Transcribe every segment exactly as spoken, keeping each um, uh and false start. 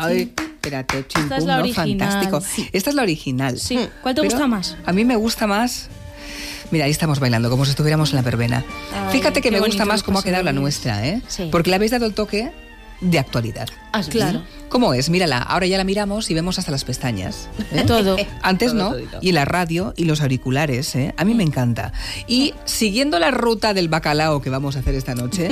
Ay, espérate, chimpum, Esta es la ¿no? original. Fantástico. Sí. Esta es la original. Sí. ¿Cuál te Pero gusta más? A mí me gusta más... Mira, ahí estamos bailando como si estuviéramos en la verbena. Ay, Fíjate que qué me gusta bonito más los cómo ha quedado la pasodobles. nuestra, ¿eh? Sí. Porque le habéis dado el toque de actualidad. Ah, sí. Claro. ¿Cómo es? Mírala, ahora ya la miramos y vemos hasta las pestañas. ¿eh? Todo. Antes Todo, no, todito. y la radio y los auriculares, ¿eh? A mí me encanta. Y siguiendo la ruta del bacalao que vamos a hacer esta noche,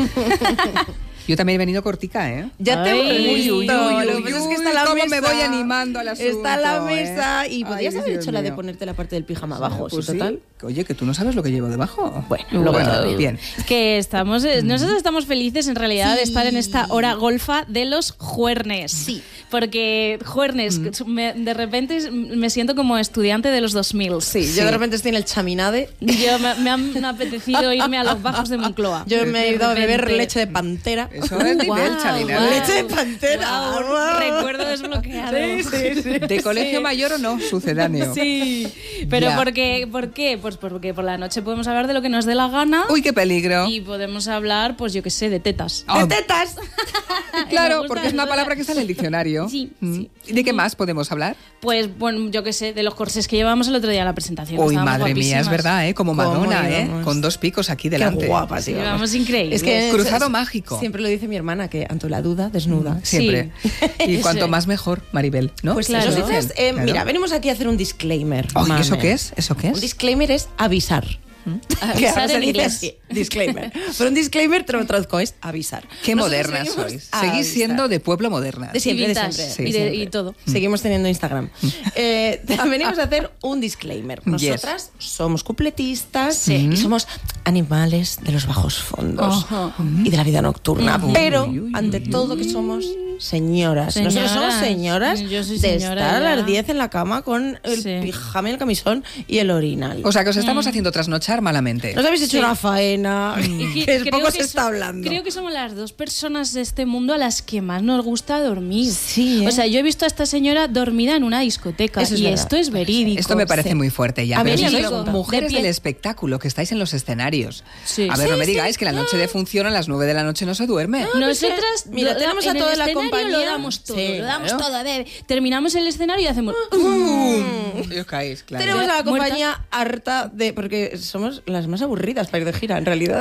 yo también he venido cortica, ¿eh? Ya te Ay, hemos uy, visto. uy, uy, Lo que uy, pasa es que uy, está la cómo mesa. me voy animando al asunto, Está la ¿eh? mesa y Ay, podrías haber Dios hecho la de mío. ponerte la parte del pijama abajo, Pues sí, sí. total. Oye, que tú no sabes lo que llevo debajo. Bueno, luego te lo digo. bien. Que estamos, eh, nosotros estamos felices en realidad de Sí. estar en esta hora golfa de los juernes. Sí. Porque juernes, me- de repente me siento como estudiante de los dos mil. Sí, Sí. yo de repente estoy en el chaminade. Yo me, me han apetecido irme a los bajos de Moncloa. Yo me he De ido a beber repente. leche de pantera. Eso es nivel Guau, chalinade. guau. Leche de pantera. Guau, Guau. Recuerdo desbloqueado. Sí, sí, sí. ¿De colegio mayor o no? Sucedáneo. Sí, pero Ya. ¿por qué? ¿por qué? Pues porque por la noche podemos hablar de lo que nos dé la gana Uy, qué peligro. y podemos hablar, pues yo qué sé, de tetas. Ah, ¡De tetas! Me claro, gusta, porque es una me palabra gusta. que está en el diccionario. Sí, Mm. sí. ¿De qué más podemos hablar? Pues bueno, yo qué sé, de los corsés que llevamos el otro día en la presentación. Uy, Estábamos madre mía, es guapísimas. verdad, ¿eh? Como ¿Cómo Madonna, ¿eh? íbamos? Con dos picos aquí delante. Qué guapas, Sí, íbamos. vamos increíbles. Es que Cruzado es- mágico. Siempre lo dice mi hermana, que ante la duda, desnuda. Siempre. Y Eso cuanto es. más mejor, Maribel, ¿no? Pues Claro. nosotras, Dicen, eh, claro. mira, venimos aquí a hacer un disclaimer. Ay, mame. ¿eso qué es? ¿Eso qué Un es? disclaimer es avisar. Que Avisar ahora se en dice inglés. así, disclaimer. Pero un disclaimer te lo traduzco, es avisar. Qué Nosotros modernas venimos sois. a Seguís avisar. siendo de pueblo modernas. De siempre, de vintage. siempre. Sí, y, de- siempre. y todo. Seguimos teniendo Instagram. Eh, venimos a hacer un disclaimer. Nosotras somos cupletistas y somos animales de los bajos fondos Ajá. y de la vida nocturna. Ujú. Pero, Uy, uy, uy, ante uy. todo, que somos señoras. Nosotros somos Señoras. señoras Yo soy de señora estar a ya. las diez en la cama con el Sí. pijama, el camisón y el orinal. O sea, que os estamos haciendo trasnochar malamente. Nos habéis hecho Sí. una faena Y que- que es creo poco que se so- está hablando. Creo que somos las dos personas de este mundo a las que más nos gusta dormir. Sí, ¿eh? O sea, yo he visto a esta señora dormida en una discoteca Eso es y verdad. esto es verídico. Esto me parece Sí. muy fuerte ya. A Pero ver, si una sois pregunta. mujeres De pie. del espectáculo, que estáis en los escenarios. Sí. A ver, no Sí, me sí. digáis que la noche de función a las nueve de la noche no se duerme. Nosotras, Mira, lo- tenemos a en el toda la escenario compañía. Lo damos todo, Sí, lo damos claro. todo. bebé. Terminamos el escenario y hacemos. Y os caéis, claro. Tenemos a la Muertas. compañía harta de... Porque somos las más aburridas para ir de gira, en realidad.